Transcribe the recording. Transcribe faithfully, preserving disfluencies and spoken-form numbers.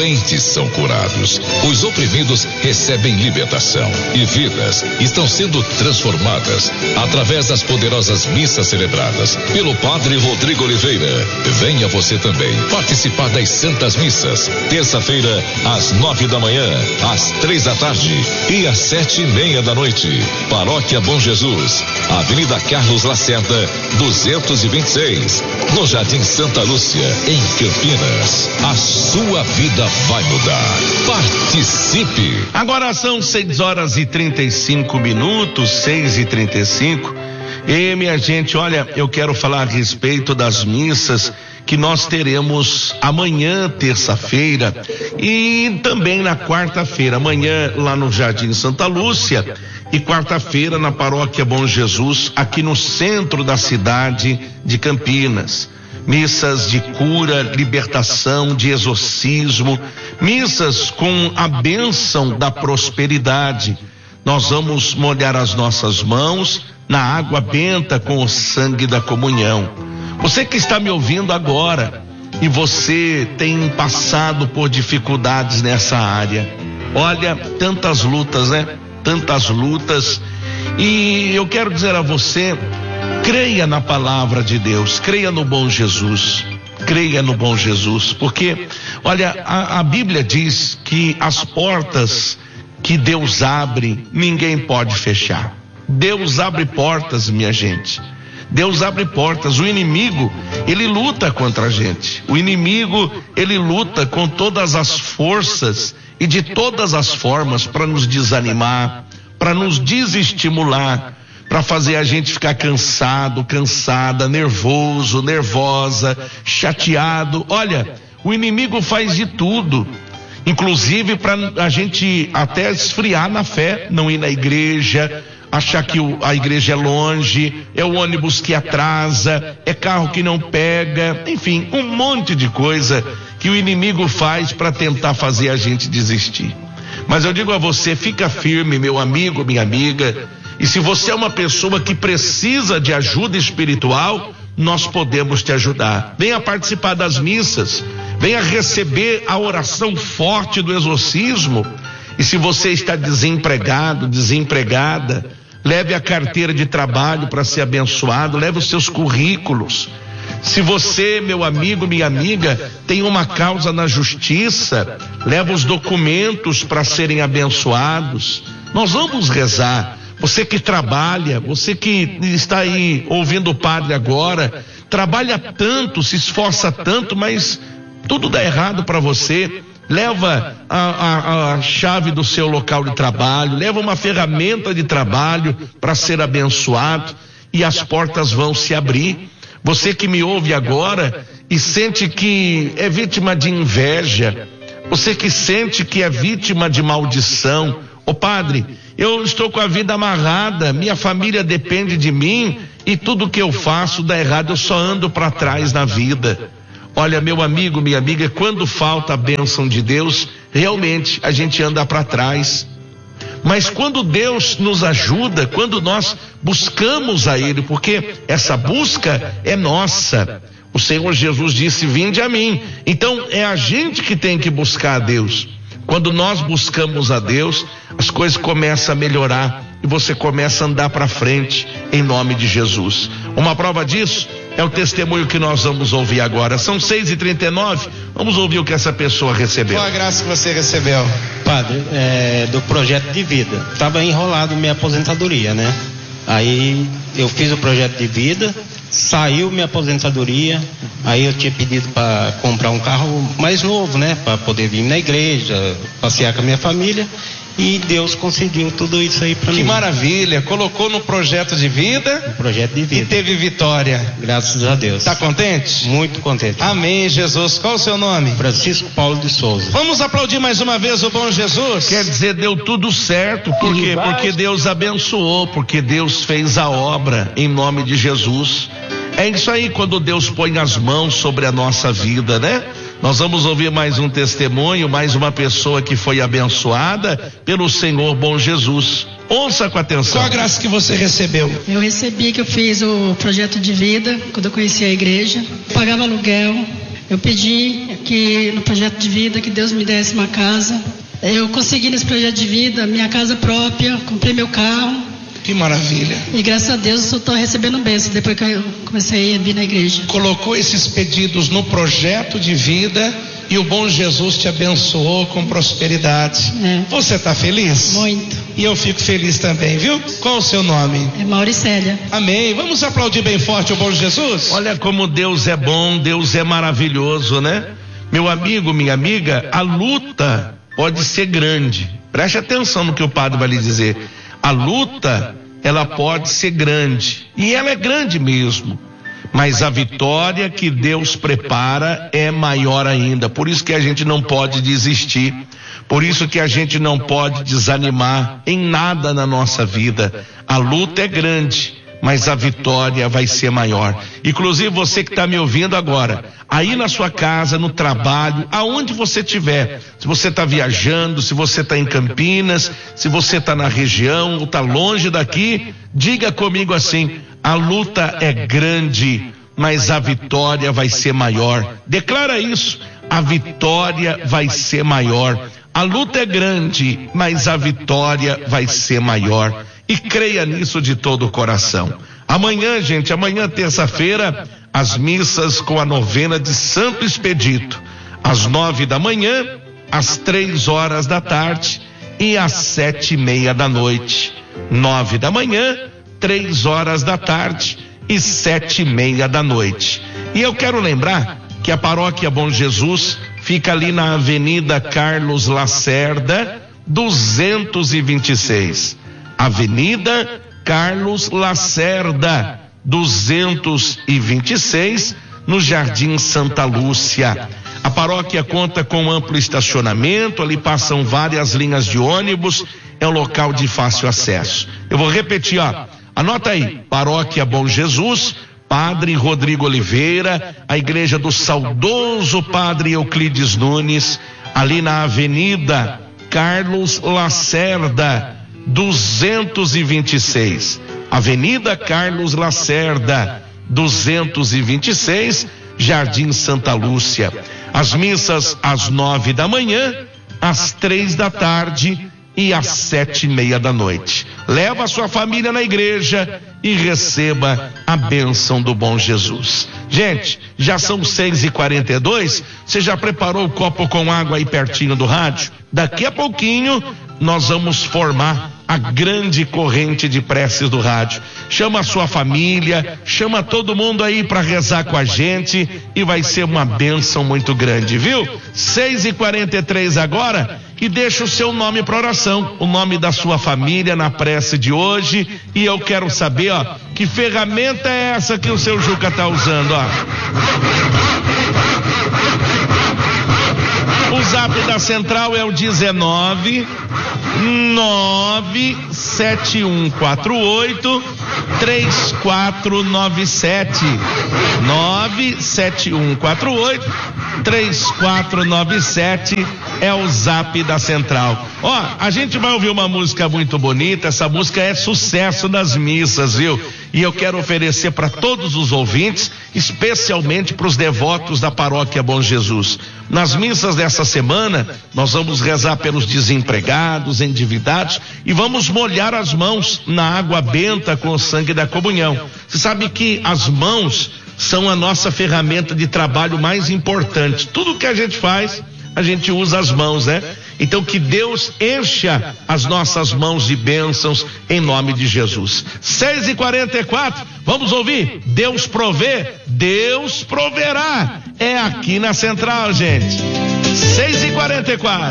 doentes são curados, os oprimidos recebem libertação e vidas estão sendo transformadas através das poderosas missas celebradas pelo Padre Rodrigo Oliveira. Venha você também participar das Santas Missas, terça-feira às nove da manhã, às três da tarde e às sete e meia da noite. Paróquia Bom Jesus, Avenida Carlos Lacerda, duzentos e vinte e seis, no Jardim Santa Lúcia, em Campinas. A sua vida vai mudar. Participe! Agora são seis horas e trinta e cinco minutos, seis e trinta e cinco. E minha gente, olha, eu quero falar a respeito das missas que nós teremos amanhã, terça-feira, e também na quarta-feira. Amanhã lá no Jardim Santa Lúcia e quarta-feira na Paróquia Bom Jesus, aqui no centro da cidade de Campinas. Missas de cura, libertação, de exorcismo, missas com a bênção da prosperidade. Nós vamos molhar as nossas mãos na água benta com o sangue da comunhão. Você que está me ouvindo agora e você tem passado por dificuldades nessa área, olha, tantas lutas, né? Tantas lutas, e eu quero dizer a você, creia na palavra de Deus, creia no bom Jesus, creia no bom Jesus, porque, olha, a, a Bíblia diz que as portas que Deus abre, ninguém pode fechar. Deus abre portas, minha gente. Deus abre portas. O inimigo, ele luta contra a gente. O inimigo, ele luta com todas as forças e de todas as formas para nos desanimar, para nos desestimular, para fazer a gente ficar cansado, cansada, nervoso, nervosa, chateado. Olha, o inimigo faz de tudo, inclusive para a gente até esfriar na fé, não ir na igreja, achar que o, a igreja é longe, é o ônibus que atrasa, é carro que não pega, enfim, um monte de coisa que o inimigo faz para tentar fazer a gente desistir. Mas eu digo a você, fica firme, meu amigo, minha amiga, e se você é uma pessoa que precisa de ajuda espiritual, nós podemos te ajudar. Venha participar das missas, venha receber a oração forte do exorcismo. E se você está desempregado, desempregada, leve a carteira de trabalho para ser abençoado, leve os seus currículos. Se você, meu amigo, minha amiga, tem uma causa na justiça, leva os documentos para serem abençoados. Nós vamos rezar. Você que trabalha, você que está aí ouvindo o padre agora, trabalha tanto, se esforça tanto, mas tudo dá errado para você. Leva a, a, a chave do seu local de trabalho, leva uma ferramenta de trabalho para ser abençoado e as portas vão se abrir. Você que me ouve agora e sente que é vítima de inveja, você que sente que é vítima de maldição, ô padre, eu estou com a vida amarrada, minha família depende de mim e tudo que eu faço dá errado, eu só ando para trás na vida. Olha, meu amigo, minha amiga, quando falta a bênção de Deus, realmente a gente anda para trás. Mas quando Deus nos ajuda, quando nós buscamos a Ele, porque essa busca é nossa. O Senhor Jesus disse, vinde a mim. Então é a gente que tem que buscar a Deus. Quando nós buscamos a Deus, as coisas começam a melhorar e você começa a andar para frente em nome de Jesus. Uma prova disso é o testemunho que nós vamos ouvir agora. São seis e trinta e nove, vamos ouvir o que essa pessoa recebeu. Qual a graça que você recebeu? Padre, é, do projeto de vida. Estava enrolado minha aposentadoria, né? Aí eu fiz o projeto de vida, saiu minha aposentadoria, aí eu tinha pedido para comprar um carro mais novo, né? Para poder vir na igreja, passear com a minha família. E Deus conseguiu tudo isso aí para mim. Que maravilha, colocou no projeto de vida. No projeto de vida. E teve vitória. Graças a Deus. Tá contente? Muito contente. Amém, Jesus. Qual o seu nome? Francisco Paulo de Souza. Vamos aplaudir mais uma vez o bom Jesus. Quer dizer, deu tudo certo. Por quê? Porque Deus abençoou, porque Deus fez a obra em nome de Jesus. É isso aí, quando Deus põe as mãos sobre a nossa vida, né? Nós vamos ouvir mais um testemunho, mais uma pessoa que foi abençoada pelo Senhor bom Jesus. Ouça com atenção. Qual a graça que você recebeu? Eu recebi que eu fiz o projeto de vida, quando eu conheci a igreja. Pagava aluguel, Eu pedi que no projeto de vida que Deus me desse uma casa. Eu consegui nesse projeto de vida minha casa própria, comprei meu carro. Que maravilha. E graças a Deus eu estou recebendo bênção depois que eu comecei a vir na igreja. Colocou esses pedidos no projeto de vida e o bom Jesus te abençoou com prosperidade. É. Você está feliz? Muito. E eu fico feliz também, viu? Qual o seu nome? É Mauricélia. Amém. Vamos aplaudir bem forte o bom Jesus? Olha como Deus é bom, Deus é maravilhoso, né? Meu amigo, minha amiga, a luta pode ser grande. Preste atenção no que o padre vai lhe dizer. A luta, ela pode ser grande. E ela é grande mesmo. Mas a vitória que Deus prepara é maior ainda. Por isso que a gente não pode desistir. Por isso que a gente não pode desanimar em nada na nossa vida. A luta é grande, mas a vitória vai ser maior. Inclusive você que está me ouvindo agora, aí na sua casa, no trabalho, aonde você estiver, se você está viajando, se você está em Campinas, se você está na região ou está longe daqui, diga comigo assim: a luta é grande, mas a vitória vai ser maior. Declara isso: a vitória vai ser maior. A luta é grande, mas a vitória vai ser maior. E creia nisso de todo o coração. Amanhã, gente, amanhã terça-feira, as missas com a novena de Santo Expedito, às nove da manhã, às três horas da tarde e às sete e meia da noite. Nove da manhã, três horas da tarde e sete e meia da noite. E eu quero lembrar que a Paróquia Bom Jesus fica ali na Avenida Carlos Lacerda, duzentos e vinte e seis. Avenida Carlos Lacerda, duzentos e vinte e seis, no Jardim Santa Lúcia. A paróquia conta com amplo estacionamento, ali passam várias linhas de ônibus, é um local de fácil acesso. Eu vou repetir, ó, anota aí: Paróquia Bom Jesus, Padre Rodrigo Oliveira, a igreja do saudoso Padre Euclides Nunes, ali na Avenida Carlos Lacerda, duzentos e vinte e seis. Avenida Carlos Lacerda, duzentos e vinte e seis, Jardim Santa Lúcia. As missas às nove da manhã, às três da tarde e às sete e meia da noite. Leva a sua família na igreja e receba a bênção do bom Jesus. Gente, já são seis e quarenta e dois. Você já preparou o copo com água aí pertinho do rádio? Daqui a pouquinho nós vamos formar a grande corrente de preces do rádio. Chama a sua família, chama todo mundo aí para rezar com a gente e vai ser uma bênção muito grande, viu? seis e quarenta e três agora, e deixa o seu nome para oração, o nome da sua família na prece de hoje. E eu quero saber, ó, que ferramenta é essa que o seu Juca tá usando, ó. O zap da central é o dezenove nove sete um quatro oito três quatro nove sete. nove sete um quatro oito três quatro nove sete é o zap da central. Ó, a gente vai ouvir uma música muito bonita. Essa música é sucesso nas missas, viu? E eu quero oferecer para todos os ouvintes, especialmente para os devotos da Paróquia Bom Jesus. Nas missas dessa semana, nós vamos rezar pelos desempregados, endividados, e vamos molhar as mãos na água benta com o sangue da comunhão. Você sabe que as mãos são a nossa ferramenta de trabalho mais importante. Tudo que a gente faz, a gente usa as mãos, né? Então que Deus encha as nossas mãos de bênçãos em nome de Jesus. seis e quarenta e quatro, vamos ouvir? Deus provê, Deus proverá. É aqui na central, gente. seis e quarenta e quatro.